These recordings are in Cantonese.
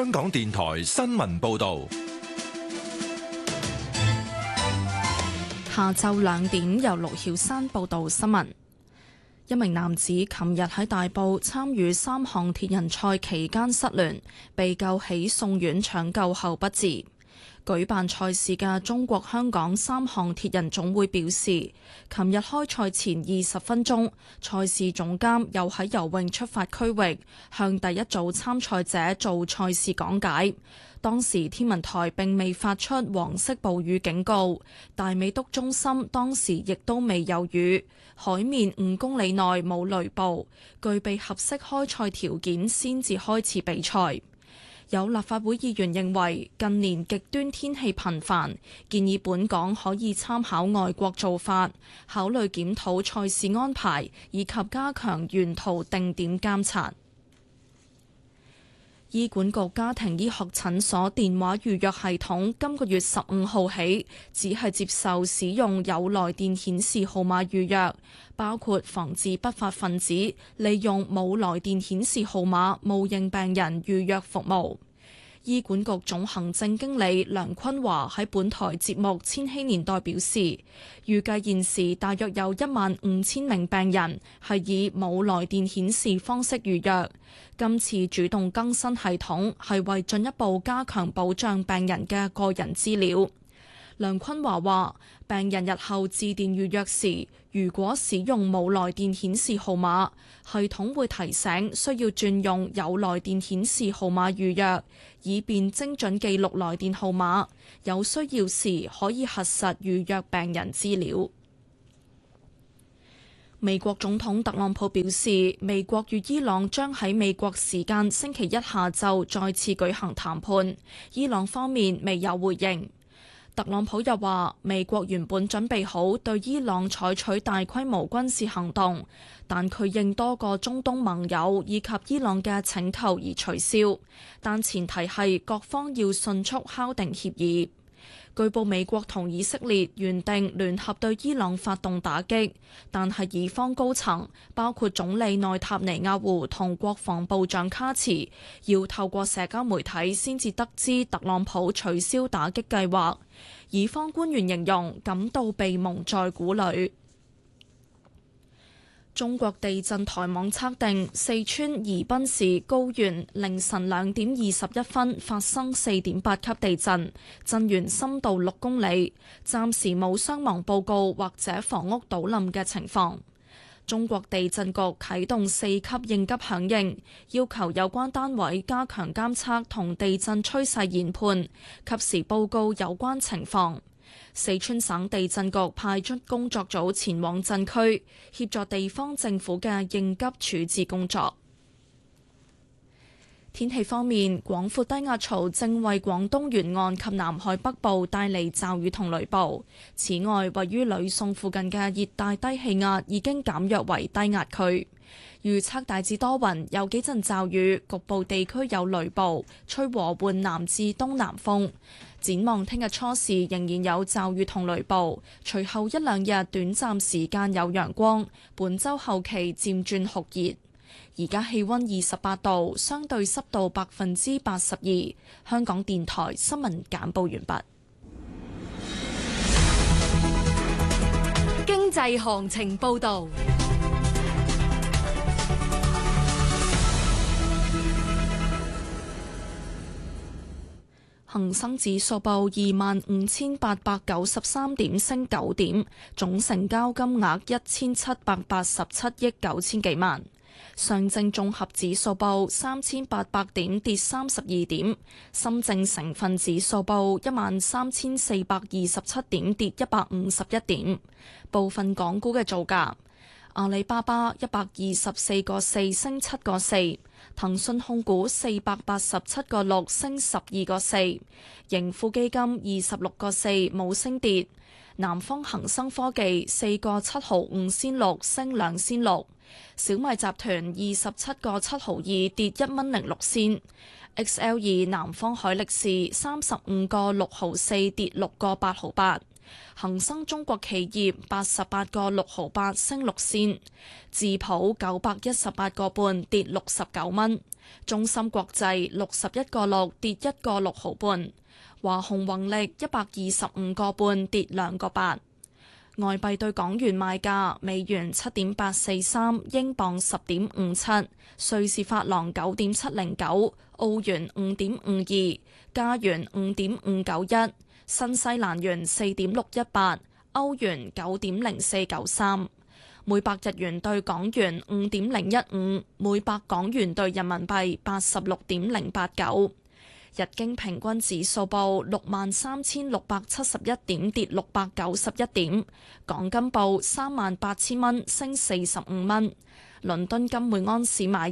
香港電台新聞報道。 下晝2點，由盧曉山報道新聞。一名男子琴日喺大埔參與3項鐵人賽期間失聯，被救起送院搶救後不治。舉辦賽事嘅中國香港3項鐵人總會表示，琴日開賽前20分鐘，賽事總監又喺游泳出發區域向第一組參賽者做賽事講解。當時天文台並未發出黃色暴雨警告，大美督中心當時亦都未有雨，海面5公里內冇雷暴，具備合適開賽條件先至開始比賽。有立法會議員認為近年極端天氣頻繁，建議本港可以參考外國做法，考慮檢討賽事安排，以及加強沿途定點監察。醫管局家庭醫學診所電話預約系統今個月15號起，只係接受使用有來電顯示號碼預約，包括防止不法分子利用冇來電顯示號碼冒認病人預約服務。醫管局總行政經理梁坤華喺本台節目《千禧年代》表示，預計現時大約有15000名病人係以冇來電顯示方式預約。今次主動更新系統係為進一步加強保障病人嘅個人資料。梁坤華話，病人日後致電預約時，如果使用冇來電顯示號碼，系統會提醒需要轉用有來電顯示號碼預約，以便精準記錄來電號碼，有需要時可以核實預約病人資料。美國總統特朗普表示，美國與伊朗將喺美國時間星期一下晝再次舉行談判，伊朗方面未有回應。特朗普又話，美國原本準備好對伊朗採取大規模軍事行動，但佢應多個中東盟友以及伊朗嘅請求而取消，但前提係各方要迅速敲定協議。據報美國同以色列原定聯合對伊朗發動打擊，但係以方高層包括總理內塔尼亞胡同國防部長卡茨要透過社交媒體先至得知特朗普取消打擊計劃，以方官員形容感到被蒙在鼓裏。中國地震台網測定，四川宜賓市高原凌晨2點21分發生4.8級地震，震源深度6公里，暫時冇傷亡報告或者房屋倒冧嘅情況。中國地震局啟動4級應急響應，要求有關單位加強監測同地震趨勢研判，及時報告有關情況。四川省地震局派出工作組前往震區，協助地方政府嘅應急處置工作。天氣方面，廣闊低壓槽正為廣東沿岸及南海北部帶嚟驟雨同雷暴。此外，位於呂宋附近嘅熱帶低氣壓已經減弱為低壓區。預測大致多雲，有幾陣驟雨，局部地區有雷暴，吹和緩南至東南風。展望聽日初時仍然有驟雨同雷暴，隨後1-2日短暫時間有陽光，本週後期漸轉酷熱。而家氣溫28度，相對濕度82%。香港電台新聞簡報完畢。 經濟行情報導。 恒生指數報25,893點，升9點，總成交金額1787億9千幾萬。上證綜合指數報3800點，跌32點。深證成分指數報13427點，跌151點。部分港股嘅造價：阿里巴巴124個4升7個4。騰訊控股487個6升12個4，盈富基金26個4冇升跌，南方恒生科技4個7毫5仙6升2仙6，小米集團27個7毫2跌1蚊06仙，XL2南方海力士35個6毫4跌6個8毫8。 恒生中國企業88個6毫8升6仙，智普918個半跌69蚊，中芯國際61個6跌1個6毫半，華虹宏力125個半跌2個8。外幣對港元賣價：美元7.843，英鎊10.57，瑞士法郎9.709，澳元5.52，加元5.591，新西蘭元4.618，歐元9.0493。每百日元對港元5.015，每百港元對人民幣86.089。日經平均指數報63,671點，跌691點。港金報38,000蚊，升45蚊。倫敦金每安士買入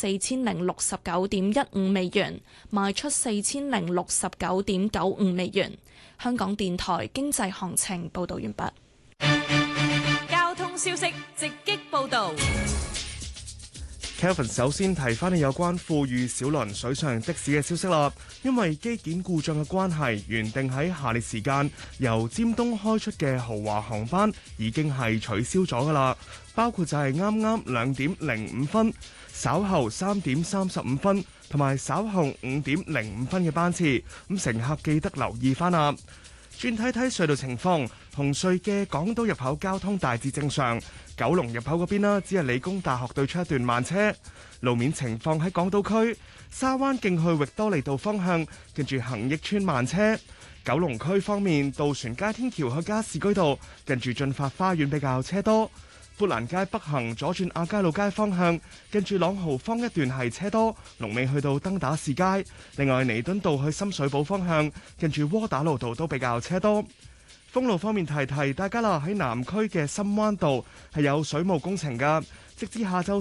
4069.15美元，賣出4069.95美元。香港電台經濟行情報道完畢。 交通消息直擊報道。 Kelvin 首先提翻你有關富裕小輪水上的士嘅消息啦，因為機件故障嘅關係，原定喺下列時間由尖東開出嘅豪華航班已經係取消咗噶啦，包括就係啱啱2:05，稍後3:35同埋稍後5:05嘅班次，咁乘客記得留意翻啦。轉睇睇隧道情況，紅隧嘅港島入口交通大致正常，九龍入口嗰邊啦，只係理工大學對出一段慢車。路面情況喺港島區沙灣徑去域多利道方向，跟住恒益邨慢車。九龍區方面，渡船街天橋去加士居道，跟住進發花園比較車多。砵蘭街北行左轉亞皆老街方向，跟住朗豪坊一段係車多，龍尾去到登打士街。另外，彌敦道去深水埗方向，跟住窩打老道都比較車多。封路方面提提大家啦，喺南區嘅深灣道係有水務工程㗎，直至下晝